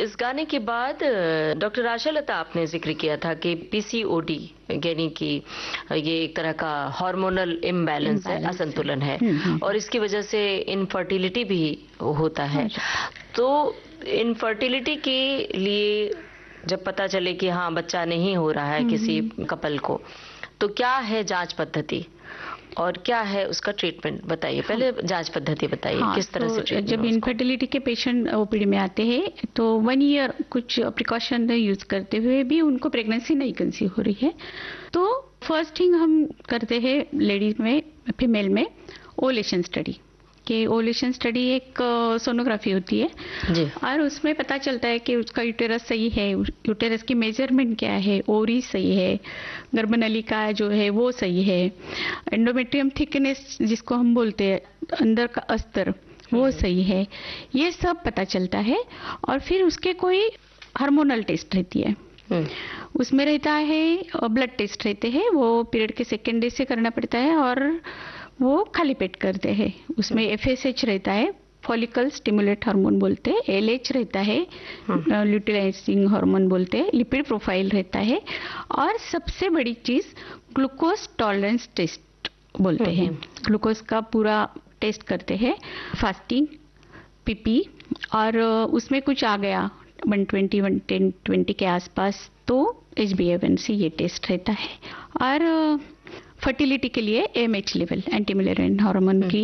इस गाने के बाद डॉक्टर आशा लता, आपने जिक्र किया था कि पीसीओडी यानी कि ये एक तरह का हार्मोनल इम्बैलेंस है, असंतुलन है, और इसकी वजह से इनफर्टिलिटी भी होता है। तो इनफर्टिलिटी के लिए जब पता चले कि हाँ बच्चा नहीं हो रहा है किसी कपल को, तो क्या है जांच पद्धति और क्या है उसका ट्रीटमेंट, बताइए। पहले जांच पद्धति बताइए, किस तरह से ट्रीटमेंट। जब इनफर्टिलिटी के पेशेंट ओपीडी में आते हैं तो 1 ईयर कुछ प्रिकॉशन यूज करते हुए भी उनको प्रेगनेंसी नहीं कंसीव हो रही है, तो फर्स्ट थिंग हम करते हैं लेडीज में, फीमेल में ओवुलेशन स्टडी। कि ओवुलेशन स्टडी एक सोनोग्राफी होती है जी। और उसमें पता चलता है कि उसका यूटेरस सही है, यूटेरस की मेजरमेंट क्या है, ओवरी सही है, गर्भनलिका जो है वो सही है, एंडोमेट्रियम थिकनेस जिसको हम बोलते हैं अंदर का अस्तर वो सही है, ये सब पता चलता है। और फिर उसके कोई हार्मोनल टेस्ट रहती है, उसमें रहता है ब्लड टेस्ट रहते हैं, वो पीरियड के सेकेंड डे से करना पड़ता है और वो खाली पेट करते हैं। उसमें एफएसएच रहता है, फॉलिकल स्टिमुलेट हार्मोन बोलते हैं, एलएच रहता है, ल्यूटिलाइजिंग हार्मोन बोलते हैं, लिपिड प्रोफाइल रहता है, और सबसे बड़ी चीज ग्लूकोज टॉलरेंस टेस्ट बोलते हैं। ग्लूकोज का पूरा टेस्ट करते हैं, फास्टिंग, पीपी, और उसमें कुछ आ गया 120 110 के आसपास तो HbA1c ये टेस्ट रहता है। और फर्टिलिटी के लिए AMH लेवल, एंटी मिलेरियन हार्मोन की